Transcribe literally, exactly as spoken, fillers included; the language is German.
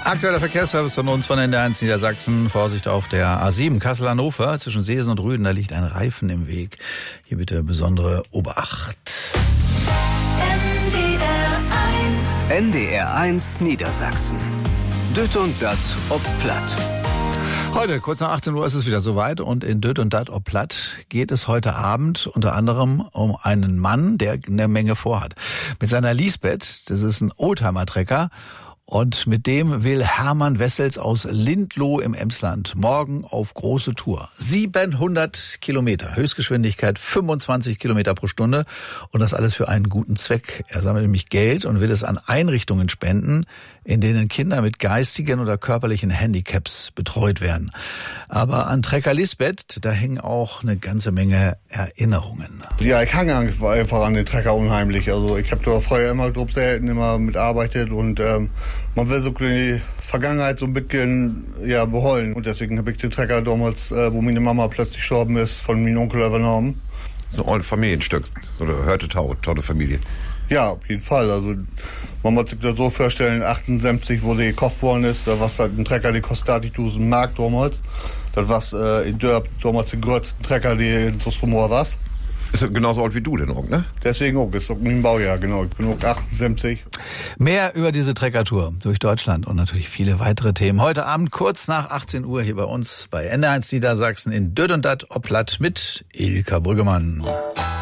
Aktueller Verkehrsservice von uns von N D R eins Niedersachsen. Vorsicht auf der A sieben Kassel-Hannover. Zwischen Seesen und Rüden, da liegt ein Reifen im Weg. Hier bitte besondere Obacht. N D R eins N D R eins Niedersachsen. Düt und Dat ob Platt. Heute, kurz nach achtzehn Uhr, ist es wieder soweit und in Düt und Dat ob Platt geht es heute Abend unter anderem um einen Mann, der eine Menge vorhat. Mit seiner Lisbeth, das ist ein Oldtimer-Trecker, und mit dem will Hermann Wessels aus Lindloh im Emsland morgen auf große Tour. siebenhundert Kilometer, Höchstgeschwindigkeit fünfundzwanzig Kilometer pro Stunde und das alles für einen guten Zweck. Er sammelt nämlich Geld und will es an Einrichtungen spenden, in denen Kinder mit geistigen oder körperlichen Handicaps betreut werden. Aber an Trecker Lisbeth, da hängen auch eine ganze Menge Erinnerungen. Ja, ich hänge einfach an den Trecker unheimlich. Also ich habe da vorher immer grob selten immer mitarbeitet und ähm, man will so die Vergangenheit so ein bisschen ja, beholen. Und deswegen habe ich den Trecker damals, äh, wo meine Mama plötzlich gestorben ist, von meinem Onkel übernommen. So ein Familienstück, oder hörte Tau, tolle Familie. Ja, auf jeden Fall. Also man muss sich das so vorstellen, achtundsiebzig, wo sie gekauft worden ist, da war es halt ein Trecker, die kostet achtzigtausend Mark damals. Das war äh, in Dörp damals den größten Trecker, die in Sostromor war. Ist ja genauso alt wie du denn auch, ne? Deswegen auch, ist auch ein Baujahr, genau. Ich bin auch achtundsiebzig. Mehr über diese Treckertour durch Deutschland und natürlich viele weitere Themen. Heute Abend kurz nach achtzehn Uhr hier bei uns bei N D R eins Niedersachsen in Düt und Dat ob Platt mit Ilka Brüggemann.